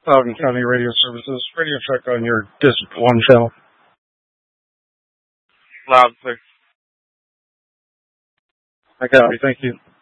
Loudoun County Radio Services. Radio check on your District 1 channel. Loud, clear. I got it. Thank you.